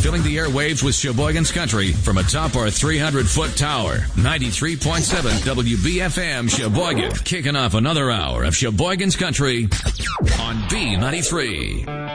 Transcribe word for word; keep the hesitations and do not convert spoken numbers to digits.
filling the airwaves with Sheboygan's Country from atop our three hundred foot tower. ninety-three point seven W B F M Sheboygan. Kicking off another hour of Sheboygan's Country on B ninety-three.